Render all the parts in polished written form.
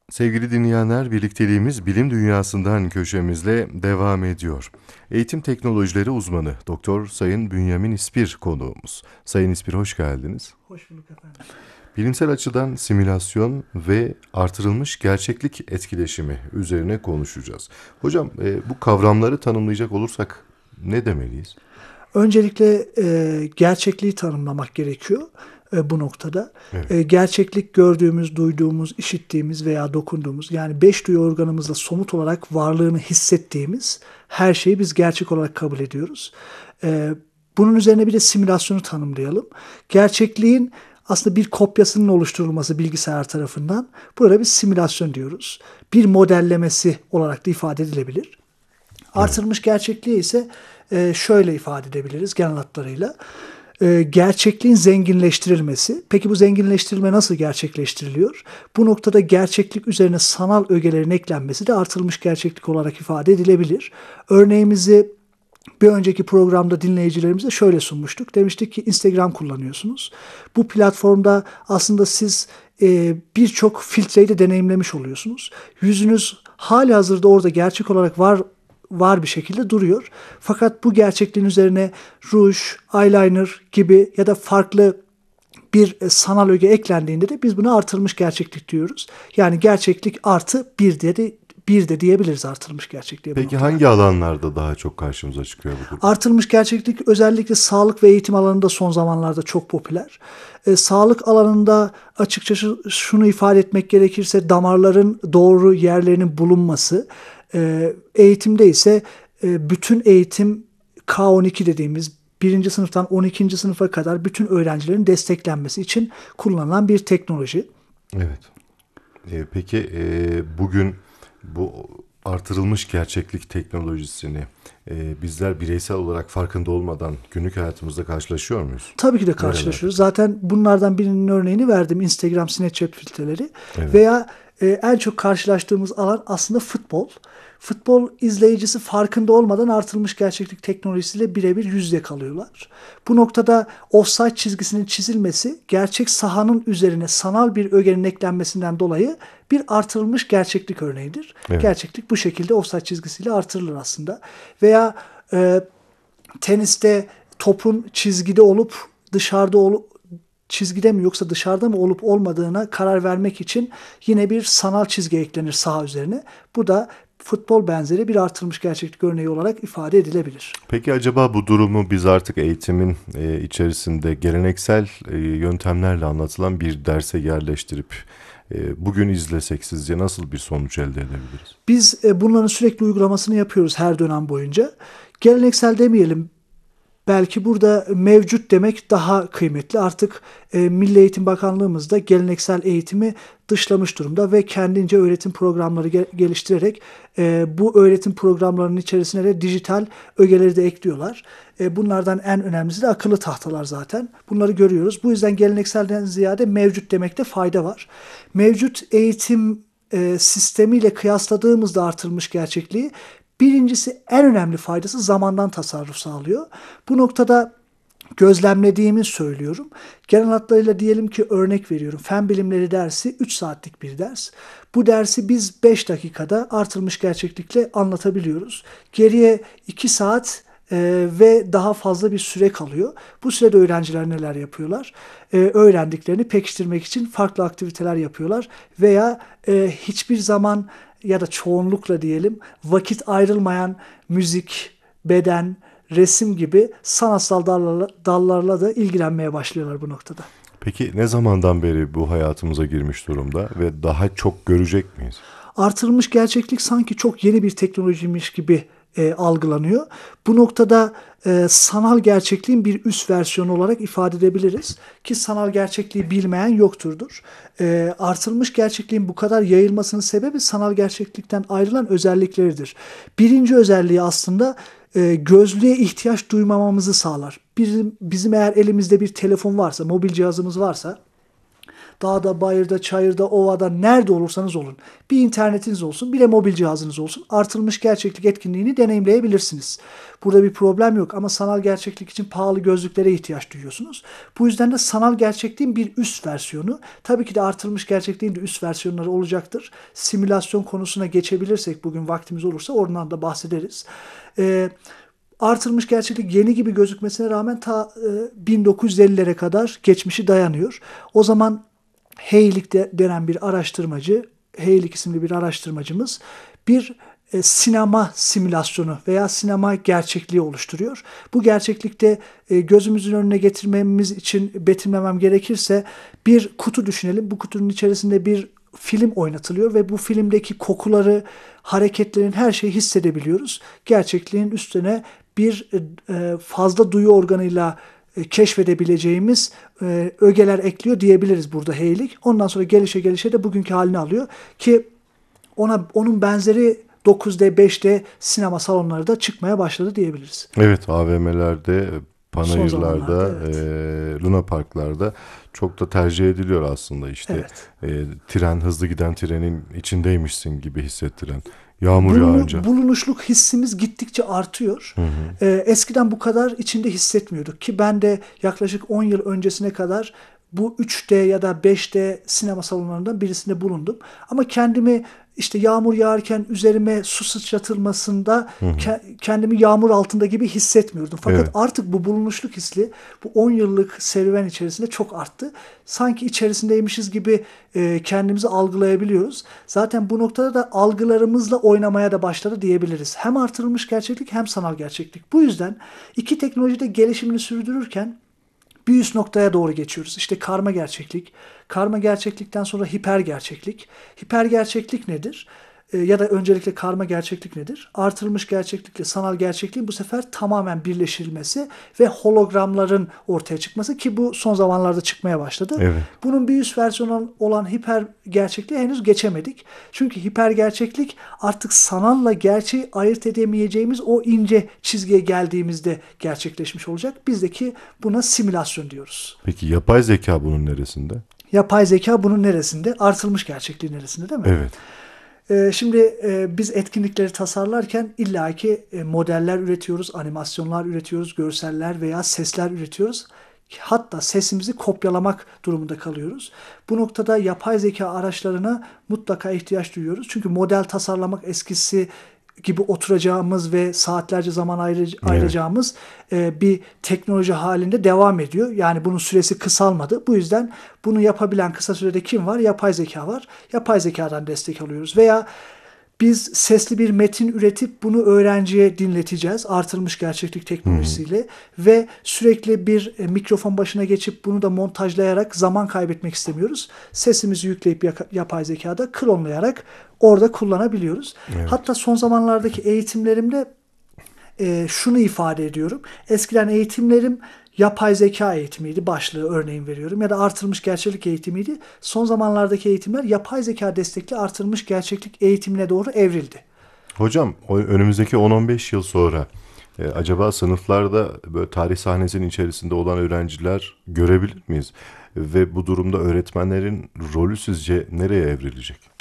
Sevgili dinleyenler, birlikteliğimiz bilim dünyasından köşemizle devam ediyor. Eğitim teknolojileri uzmanı Doktor Sayın Bünyamin İspir konuğumuz. Sayın İspir, hoş geldiniz. Hoş bulduk efendim. Bilimsel açıdan simülasyon ve artırılmış gerçeklik etkileşimi üzerine konuşacağız. Hocam, bu kavramları tanımlayacak olursak ne demeliyiz? Öncelikle gerçekliği tanımlamak gerekiyor bu noktada. Evet, Gerçeklik gördüğümüz, duyduğumuz, işittiğimiz veya dokunduğumuz, yani beş duyu organımızla somut olarak varlığını hissettiğimiz her şeyi biz gerçek olarak kabul ediyoruz. E, Bunun üzerine bir de simülasyonu tanımlayalım. Gerçekliğin aslında bir kopyasının oluşturulması bilgisayar tarafından, burada bir simülasyon diyoruz. Bir modellemesi olarak da ifade edilebilir. evet, Artırılmış gerçekliği ise şöyle ifade edebiliriz genel hatlarıyla. Gerçekliğin zenginleştirilmesi. Peki bu zenginleştirilme nasıl gerçekleştiriliyor? Bu noktada gerçeklik üzerine sanal ögelerin eklenmesi de artırılmış gerçeklik olarak ifade edilebilir. Örneğimizi bir önceki programda dinleyicilerimize şöyle sunmuştuk. Demiştik ki Instagram kullanıyorsunuz. Bu platformda aslında siz birçok filtreyi de deneyimlemiş oluyorsunuz. Yüzünüz halihazırda orada gerçek olarak var bir şekilde duruyor. Fakat bu gerçekliğin üzerine ruj, eyeliner gibi ya da farklı bir sanal öge eklendiğinde de biz buna artırılmış gerçeklik diyoruz. Yani gerçeklik artı bir de diyebiliriz artırılmış gerçekliğe bu peki noktada. hangi alanlarda daha çok karşımıza çıkıyor bu durum? Artırılmış gerçeklik özellikle sağlık ve eğitim alanında son zamanlarda çok popüler. Sağlık alanında açıkçası şunu ifade etmek gerekirse damarların doğru yerlerinin bulunması. Eğitimde ise bütün eğitim K12 dediğimiz birinci sınıftan 12. sınıfa kadar bütün öğrencilerin desteklenmesi için kullanılan bir teknoloji. Evet. Peki bugün bu artırılmış gerçeklik teknolojisini bizler bireysel olarak farkında olmadan günlük hayatımızda karşılaşıyor muyuz? Tabii ki de Nerelerde? karşılaşıyoruz. Zaten bunlardan birinin örneğini verdim. Instagram, Snapchat filtreleri Evet, veya en çok karşılaştığımız alan aslında futbol. Futbol izleyicisi farkında olmadan artırılmış gerçeklik teknolojisiyle birebir yüz yüze kalıyorlar. Bu noktada offside çizgisinin çizilmesi gerçek sahanın üzerine sanal bir ögenin eklenmesinden dolayı bir artırılmış gerçeklik örneğidir. evet. Gerçeklik bu şekilde offside çizgisiyle artırılır aslında. Veya e, teniste topun çizgide olup dışarıda olup çizgide mi yoksa dışarıda mı olup olmadığına karar vermek için yine bir sanal çizgi eklenir saha üzerine. Bu da futbol benzeri bir artırılmış gerçeklik örneği olarak ifade edilebilir. Peki acaba bu durumu biz artık eğitimin içerisinde geleneksel yöntemlerle anlatılan bir derse yerleştirip bugün izlesek sizce nasıl bir sonuç elde edebiliriz? Biz bunların sürekli uygulamasını yapıyoruz her dönem boyunca. Geleneksel demeyelim. Belki burada mevcut demek daha kıymetli. Artık Milli Eğitim Bakanlığımız da geleneksel eğitimi dışlamış durumda ve kendince öğretim programları geliştirerek bu öğretim programlarının içerisine de dijital ögeleri de ekliyorlar. Bunlardan en önemlisi de akıllı tahtalar zaten. Bunları görüyoruz. Bu yüzden gelenekselden ziyade mevcut demekte fayda var. Mevcut eğitim sistemiyle kıyasladığımızda artırılmış gerçekliği, birincisi en önemli faydası zamandan tasarruf sağlıyor. Bu noktada gözlemlediğimi söylüyorum. Genel hatlarıyla diyelim ki örnek veriyorum. Fen bilimleri dersi 3 saatlik bir ders. Bu dersi biz 5 dakikada artırılmış gerçeklikle anlatabiliyoruz. Geriye 2 saat ve daha fazla bir süre kalıyor. Bu sürede öğrenciler neler yapıyorlar? Öğrendiklerini pekiştirmek için farklı aktiviteler yapıyorlar veya hiçbir zaman ya da çoğunlukla diyelim vakit ayrılmayan müzik, beden, resim gibi sanatsal dallarla da ilgilenmeye başlıyorlar bu noktada. Peki ne zamandan beri bu hayatımıza girmiş durumda ve daha çok görecek miyiz? Artırılmış gerçeklik sanki çok yeni bir teknolojiymiş gibi algılanıyor. Bu noktada sanal gerçekliğin bir üst versiyonu olarak ifade edebiliriz ki sanal gerçekliği bilmeyen yokturdur. Artırılmış gerçekliğin bu kadar yayılmasının sebebi sanal gerçeklikten ayrılan özellikleridir. Birinci özelliği aslında gözlüğe ihtiyaç duymamamızı sağlar. Bizim eğer elimizde bir telefon varsa, mobil cihazımız varsa dağda, bayırda, çayırda, ovada nerede olursanız olun. Bir internetiniz olsun, bir de mobil cihazınız olsun. Artırılmış gerçeklik etkinliğini deneyimleyebilirsiniz. Burada bir problem yok ama sanal gerçeklik için pahalı gözlüklere ihtiyaç duyuyorsunuz. Bu yüzden de sanal gerçekliğin bir üst versiyonu, tabii ki de artırılmış gerçekliğin de üst versiyonları olacaktır. Simülasyon konusuna geçebilirsek bugün vaktimiz olursa oradan da bahsederiz. Artırılmış gerçeklik yeni gibi gözükmesine rağmen ta 1950'lere kadar geçmişi dayanıyor. O zaman Haylik denen bir araştırmacı, Haylik isimli bir araştırmacımız bir sinema simülasyonu veya sinema gerçekliği oluşturuyor. Bu gerçeklikte gözümüzün önüne getirmemiz için betimlemem gerekirse bir kutu düşünelim. Bu kutunun içerisinde bir film oynatılıyor ve bu filmdeki kokuları, hareketlerin her şeyi hissedebiliyoruz. Gerçekliğin üstüne bir fazla duyu organıyla keşfedebileceğimiz ögeler ekliyor diyebiliriz burada Haylik. Ondan sonra gelişe gelişe de bugünkü halini alıyor ki onun benzeri 9D, 5D sinema salonları da çıkmaya başladı diyebiliriz. Evet, AVM'lerde, Son zamanlarda, panayırlarda, evet. Luna Parklarda çok da tercih ediliyor aslında işte. Evet. Tren, hızlı giden trenin içindeymişsin gibi hissettiren. Yağmur yağınca. Bulunuşluk hissimiz gittikçe artıyor. Hı hı. Eskiden bu kadar içinde hissetmiyorduk ki ben de yaklaşık 10 yıl öncesine kadar bu 3D ya da 5D sinema salonlarından birisinde bulundum. Ama kendimi işte yağmur yağarken üzerime su sıçratılmasında kendimi yağmur altında gibi hissetmiyordum. Fakat Evet. artık bu bulunuşluk hissi bu 10 yıllık serüven içerisinde çok arttı. Sanki içerisindeymişiz gibi kendimizi algılayabiliyoruz. Zaten bu noktada da algılarımızla oynamaya da başladı diyebiliriz. Hem artırılmış gerçeklik hem sanal gerçeklik. Bu yüzden iki teknolojide gelişimini sürdürürken bir üst noktaya doğru geçiyoruz. İşte karma gerçeklik. Karma gerçeklikten sonra hiper gerçeklik. Hiper gerçeklik nedir? Ya da öncelikle karma gerçeklik nedir? Artırılmış gerçeklikle sanal gerçekliğin bu sefer tamamen birleştirilmesi ve hologramların ortaya çıkması ki bu son zamanlarda çıkmaya başladı. Evet. Bunun bir üst versiyonu olan hiper gerçekliğe henüz geçemedik. Çünkü hiper gerçeklik artık sanalla gerçeği ayırt edemeyeceğimiz o ince çizgiye geldiğimizde gerçekleşmiş olacak. Bizdeki buna simülasyon diyoruz. Peki yapay zeka bunun neresinde? Yapay zeka bunun neresinde? Artırılmış gerçekliğin neresinde değil mi? Evet. Şimdi biz etkinlikleri tasarlarken illaki modeller üretiyoruz, animasyonlar üretiyoruz, görseller veya sesler üretiyoruz. Hatta sesimizi kopyalamak durumunda kalıyoruz. Bu noktada yapay zeka araçlarına mutlaka ihtiyaç duyuyoruz. Çünkü model tasarlamak eskisi gibi oturacağımız ve saatlerce zaman ayıracağımız bir teknoloji halinde devam ediyor. Yani bunun süresi kısalmadı. Bu yüzden bunu yapabilen kısa sürede kim var? Yapay zeka var. Yapay zekadan destek alıyoruz. Veya biz sesli bir metin üretip bunu öğrenciye dinleteceğiz artırılmış gerçeklik teknolojisiyle ve sürekli bir mikrofon başına geçip bunu da montajlayarak zaman kaybetmek istemiyoruz. Sesimizi yükleyip yapay zekada klonlayarak orada kullanabiliyoruz. Evet. Hatta son zamanlardaki eğitimlerimde şunu ifade ediyorum. Eskiden eğitimlerim yapay zeka eğitimiydi, başlığı örneğin veriyorum ya da artırılmış gerçeklik eğitimiydi. Son zamanlardaki eğitimler yapay zeka destekli artırılmış gerçeklik eğitimine doğru evrildi. Hocam önümüzdeki 10-15 yıl sonra acaba sınıflarda böyle tarih sahnesinin içerisinde olan öğrenciler görebilir miyiz? Ve bu durumda öğretmenlerin rolü sizce nereye evrilecek?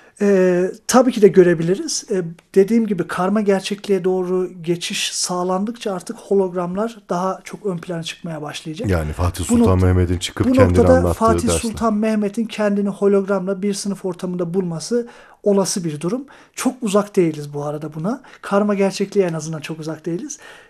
Tabii ki de görebiliriz. Dediğim gibi karma gerçekliğe doğru geçiş sağlandıkça artık hologramlar daha çok ön plana çıkmaya başlayacak. Yani Fatih Sultan Mehmet'in çıkıp Bu kendini noktada anlattığı Fatih dersler. Sultan Mehmet'in kendini hologramla bir sınıf ortamında bulması olası bir durum. Çok uzak değiliz bu arada buna. Karma gerçekliğe en azından çok uzak değiliz.